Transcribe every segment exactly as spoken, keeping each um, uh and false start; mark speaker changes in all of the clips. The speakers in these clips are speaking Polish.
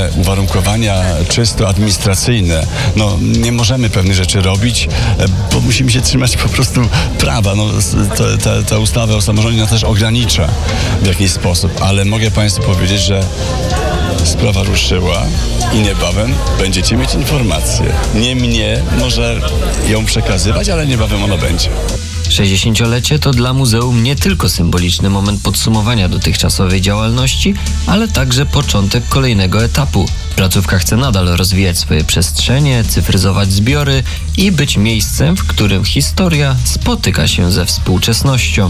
Speaker 1: pewne uwarunkowania czysto administracyjne. No, nie możemy pewnych rzeczy robić, bo musimy się trzymać po prostu prawa. No, ta, ta, ta ustawa o samorządzie nas też ogranicza w jakiś sposób, ale mogę Państwu powiedzieć, że sprawa ruszyła i niebawem będziecie mieć informację. Nie mnie może ją przekazywać, ale niebawem ona będzie.
Speaker 2: sześćdziesięciolecie to dla muzeum nie tylko symboliczny moment podsumowania dotychczasowej działalności, ale także początek kolejnego etapu. Placówka chce nadal rozwijać swoje przestrzenie, cyfryzować zbiory i być miejscem, w którym historia spotyka się ze współczesnością.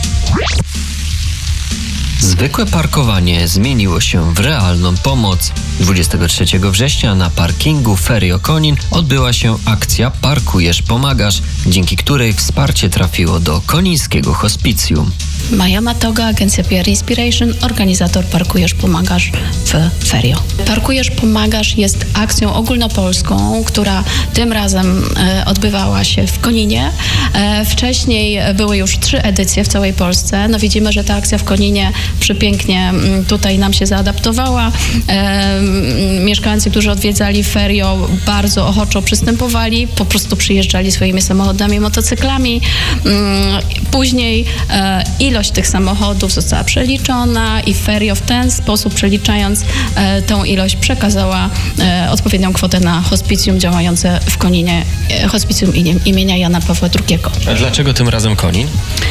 Speaker 2: Zwykłe parkowanie zmieniło się w realną pomoc. dwudziestego trzeciego września na parkingu Ferio Konin odbyła się akcja Parkujesz, pomagasz, dzięki której wsparcie trafiło do konińskiego hospicjum.
Speaker 3: Maja Matoga, Agencja P R Inspiration, organizator Parkujesz, pomagasz w Ferio. Parkujesz, pomagasz jest akcją ogólnopolską, która tym razem e, odbywała się w Koninie. E, wcześniej były już trzy edycje w całej Polsce. No widzimy, że ta akcja w Koninie przepięknie m, tutaj nam się zaadaptowała. E, mieszkańcy, którzy odwiedzali Ferio, bardzo ochoczo przystępowali, po prostu przyjeżdżali swoimi samochodami, motocyklami. E, później e, ilość tych samochodów została przeliczona i Ferio w ten sposób, przeliczając e, tą ilość, przekazała e, odpowiednią kwotę na hospicjum działające w Koninie, e, hospicjum im, imienia Jana Pawła drugiego.
Speaker 4: A dlaczego tym razem Konin?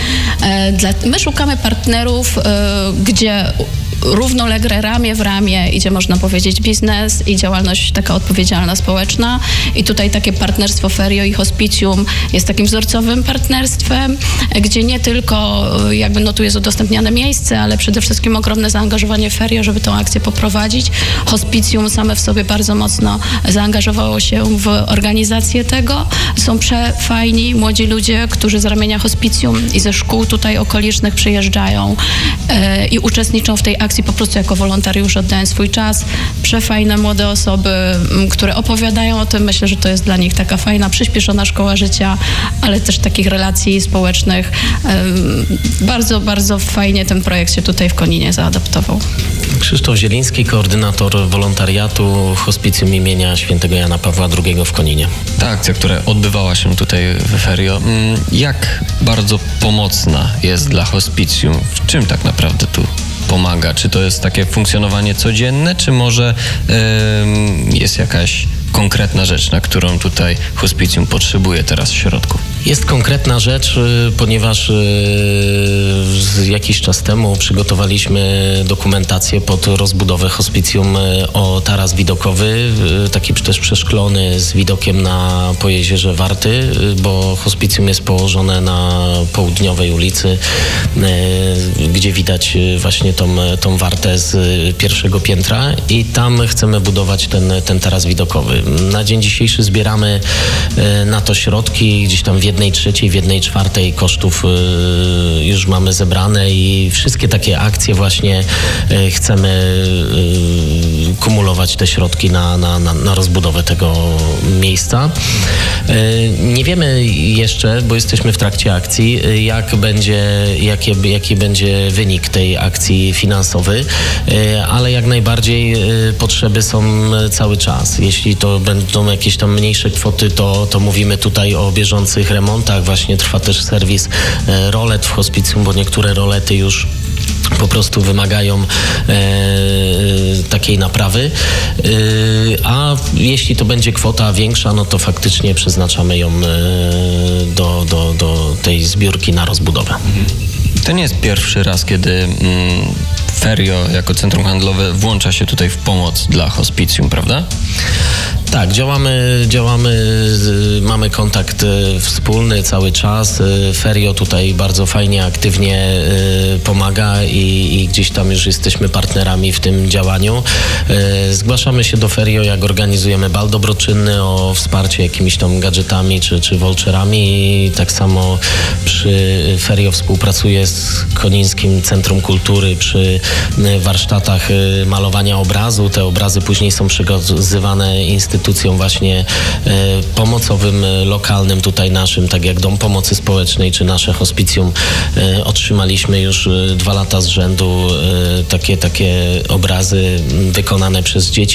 Speaker 3: E, dla, my szukamy partnerów, e, gdzie równolegle, ramię w ramię idzie, można powiedzieć, biznes i działalność taka odpowiedzialna, społeczna. I tutaj takie partnerstwo Ferio i hospicjum jest takim wzorcowym partnerstwem, gdzie nie tylko jakby no tu jest udostępniane miejsce, ale przede wszystkim ogromne zaangażowanie Ferio, żeby tą akcję poprowadzić. Hospicjum same w sobie bardzo mocno zaangażowało się w organizację tego. Są przefajni młodzi ludzie, którzy z ramienia hospicjum i ze szkół tutaj okolicznych przyjeżdżają e, i uczestniczą w tej akcji po prostu jako wolontariusze, oddając swój czas. Przefajne młode osoby, m, które opowiadają o tym. Myślę, że to jest dla nich taka fajna, przyspieszona szkoła życia, ale też takich relacji społecznych. E, bardzo, bardzo fajnie ten projekt się tutaj w Koninie zaadaptował.
Speaker 5: Krzysztof Zieliński, koordynator wolontariatu Hospicjum imienia Świętego Jana Pawła drugiego w Koninie.
Speaker 4: Ta akcja, która odbywała się tutaj w Ferio, jak bardzo pomocna jest dla hospicjum? W czym tak naprawdę tu pomaga? Czy to jest takie funkcjonowanie codzienne, czy może yy, jest jakaś konkretna rzecz, na którą tutaj hospicjum potrzebuje teraz środków?
Speaker 5: Jest konkretna rzecz, ponieważ jakiś czas temu przygotowaliśmy dokumentację pod rozbudowę hospicjum o taras widokowy, taki też przeszklony z widokiem na po jeziorze Warty, bo hospicjum jest położone na południowej ulicy, gdzie widać właśnie tą, tą Wartę z pierwszego piętra i tam chcemy budować ten, ten taras widokowy. Na dzień dzisiejszy zbieramy na to środki, gdzieś tam w jednej trzeciej, w jednej czwartej kosztów już mamy zebrane i wszystkie takie akcje właśnie chcemy kumulować te środki na, na, na, na rozbudowę tego miejsca. Nie wiemy jeszcze, bo jesteśmy w trakcie akcji, jak będzie, jakie, jaki będzie wynik tej akcji finansowy, ale jak najbardziej potrzeby są cały czas. Jeśli to będą jakieś tam mniejsze kwoty, to, to mówimy tutaj o bieżących remontach. Właśnie trwa też serwis rolet w hospicjum, bo niektóre rolety już po prostu wymagają e, takiej naprawy, e, a jeśli to będzie kwota większa, no to faktycznie przeznaczamy ją e, do, do, do tej zbiórki na rozbudowę.
Speaker 4: To nie jest pierwszy raz, kiedy mm, Ferio jako centrum handlowe włącza się tutaj w pomoc dla hospicjum, prawda?
Speaker 5: Tak, działamy, działamy, mamy kontakt wspólny cały czas. Ferio tutaj bardzo fajnie, aktywnie pomaga i, i gdzieś tam już jesteśmy partnerami w tym działaniu. Zgłaszamy się do Ferio, jak organizujemy bal dobroczynny o wsparcie jakimiś tam gadżetami czy, czy voucherami. Tak samo przy Ferio współpracuje z Konińskim Centrum Kultury przy warsztatach malowania obrazu. Te obrazy później są przekazywane instytucjom właśnie e, pomocowym, lokalnym tutaj naszym, tak jak Dom Pomocy Społecznej czy nasze hospicjum. E, otrzymaliśmy już e, dwa lata z rzędu e, takie, takie obrazy wykonane przez dzieci.